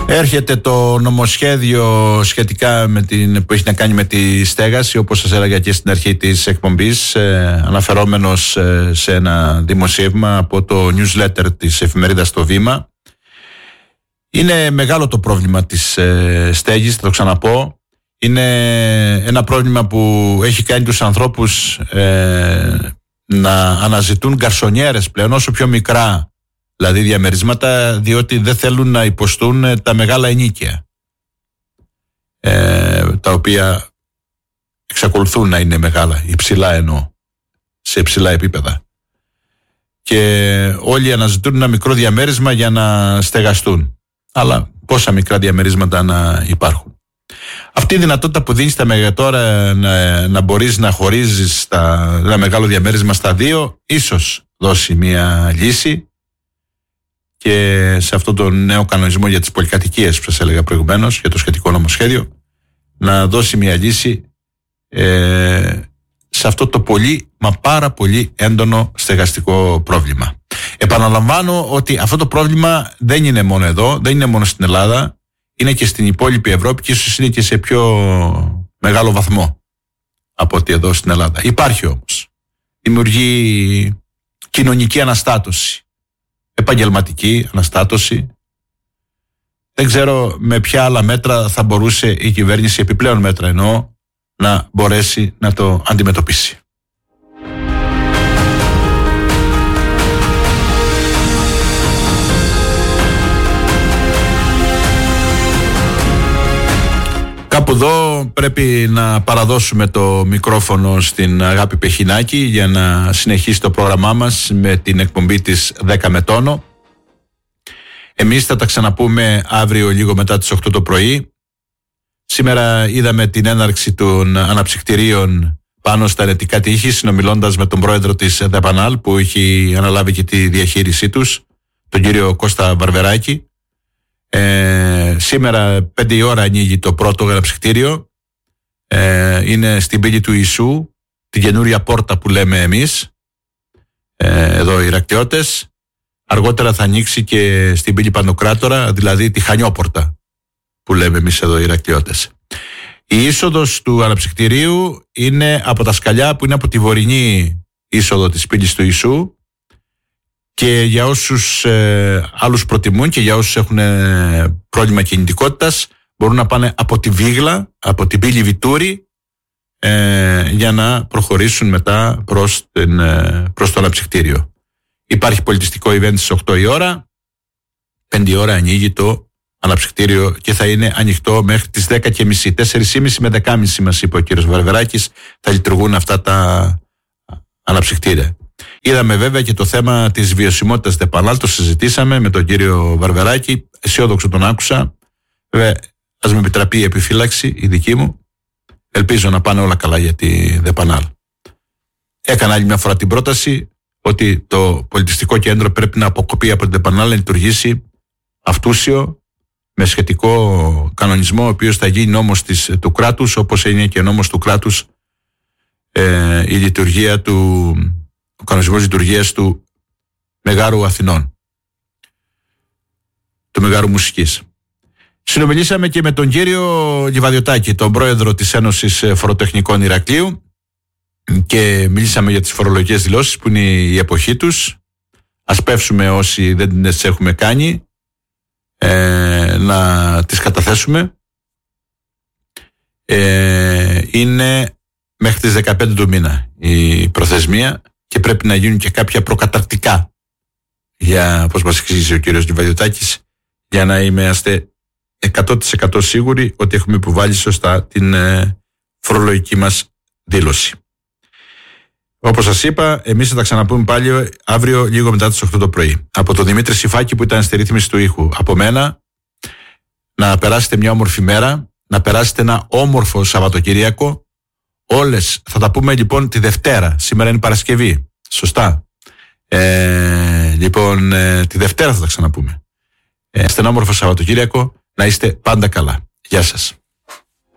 Έρχεται το νομοσχέδιο σχετικά που έχει να κάνει με τη στέγαση, όπως σας έλεγα και στην αρχή της εκπομπής, αναφερόμενος σε ένα δημοσίευμα από το newsletter της εφημερίδας Το Βήμα. Είναι μεγάλο το πρόβλημα της στέγης, θα το ξαναπώ. Είναι ένα πρόβλημα που έχει κάνει τους ανθρώπους να αναζητούν γκαρσονιέρες πλέον, όσο πιο μικρά δηλαδή διαμερίσματα, διότι δεν θέλουν να υποστούν τα μεγάλα ενοίκια, τα οποία εξακολουθούν να είναι μεγάλα, υψηλά εννοώ, σε υψηλά επίπεδα. Και όλοι αναζητούν ένα μικρό διαμέρισμα για να στεγαστούν. Αλλά πόσα μικρά διαμερίσματα να υπάρχουν. Αυτή η δυνατότητα που δίνει τώρα να μπορείς να χωρίζεις ένα μεγάλο διαμέρισμα στα δύο, ίσως δώσει μια λύση. Και σε αυτόν τον νέο κανονισμό για τις πολυκατοικίες που σας έλεγα προηγουμένως, για το σχετικό νομοσχέδιο, να δώσει μια λύση σε αυτό το πολύ, μα πάρα πολύ έντονο στεγαστικό πρόβλημα. Επαναλαμβάνω ότι αυτό το πρόβλημα δεν είναι μόνο εδώ, δεν είναι μόνο στην Ελλάδα, είναι και στην υπόλοιπη Ευρώπη και ίσως είναι και σε πιο μεγάλο βαθμό από ότι εδώ στην Ελλάδα. Υπάρχει όμως. Δημιουργεί κοινωνική αναστάτωση, επαγγελματική αναστάτωση. Δεν ξέρω με ποια άλλα μέτρα θα μπορούσε η κυβέρνηση, επιπλέον μέτρα εννοώ, να μπορέσει να το αντιμετωπίσει. Κάπου εδώ πρέπει να παραδώσουμε το μικρόφωνο στην Αγάπη Πεχινάκη για να συνεχίσει το πρόγραμμά μας με την εκπομπή της 10 με τόνο. Εμείς θα τα ξαναπούμε αύριο λίγο μετά τις 8 το πρωί. Σήμερα είδαμε την έναρξη των αναψυκτηρίων πάνω στα ενετικά τείχη, συνομιλώντας με τον πρόεδρο της ΔΕΠΑΝΑΛ που έχει αναλάβει και τη διαχείρισή τους, τον κύριο Κώστα Βαρβεράκη. Σήμερα 5 η ώρα ανοίγει το πρώτο αναψυκτήριο. Είναι στην πύλη του Ιησού, την καινούρια πόρτα που λέμε εμείς, εδώ οι Ηρακλειώτες. Αργότερα θα ανοίξει και στην πύλη Παντοκράτορα, δηλαδή τη Χανιόπορτα που λέμε εμείς εδώ οι Ηρακλειώτες. Η είσοδος του αναψυκτηρίου είναι από τα σκαλιά που είναι από τη βορεινή είσοδο της πύλης του Ιησού. Και για όσους άλλους προτιμούν και για όσους έχουν πρόβλημα κινητικότητας, μπορούν να πάνε από τη Βίγλα, από την πύλη Βιτούρη, για να προχωρήσουν μετά προς το αναψυκτήριο. Υπάρχει πολιτιστικό event στις 8 η ώρα, 5 η ώρα ανοίγει το αναψυκτήριο και θα είναι ανοιχτό μέχρι τις 10.30. 4.30 με 10.30 μας είπε ο κύριος Βαρβεράκης θα λειτουργούν αυτά τα αναψυκτήρια. Είδαμε βέβαια και το θέμα της βιωσιμότητας ΔΕΠΑΝΑΛ, το συζητήσαμε με τον κύριο Βαρβεράκη, αισιόδοξο τον άκουσα. Βέβαια, ας με επιτραπεί η επιφύλαξη, η δική μου. Ελπίζω να πάνε όλα καλά για τη ΔΕΠΑΝΑΛ. Έκανα άλλη μια φορά την πρόταση ότι το πολιτιστικό κέντρο πρέπει να αποκοπεί από την ΔΕΠΑΝΑΛ, να λειτουργήσει αυτούσιο, με σχετικό κανονισμό, ο οποίος θα γίνει νόμος του κράτους, όπως είναι και νόμος του κράτους η λειτουργία ο κανονισμός λειτουργίας του Μεγάρου Αθηνών, του Μεγάρου Μουσικής. Συνομιλήσαμε και με τον κύριο Λιβαδιωτάκη, τον πρόεδρο της Ένωσης Φοροτεχνικών Ηρακλείου, και μιλήσαμε για τις φορολογικές δηλώσεις που είναι η εποχή τους. Ας πεύσουμε όσοι δεν τις έχουμε κάνει, να τις καταθέσουμε. Είναι μέχρι τις 15 του μήνα η προθεσμία και πρέπει να γίνουν και κάποια προκαταρκτικά, για, όπως μας εξήγησε ο κύριος Λιβαδιωτάκης, για να είμαστε 100% σίγουροι ότι έχουμε υποβάλει σωστά την φορολογική μας δήλωση. Όπως σας είπα, εμείς θα τα ξαναπούμε πάλι αύριο λίγο μετά τις 8 το πρωί. Από τον Δημήτρη Σιφάκη που ήταν στη ρύθμιση του ήχου, από μένα, να περάσετε μια όμορφη μέρα, να περάσετε ένα όμορφο Σαββατοκύριακο. Όλες θα τα πούμε λοιπόν τη Δευτέρα. Σήμερα είναι Παρασκευή. Σωστά. Λοιπόν, τη Δευτέρα θα τα ξαναπούμε. Είστε ένα όμορφο Σαββατοκύριακο. Να είστε πάντα καλά. Γεια σας.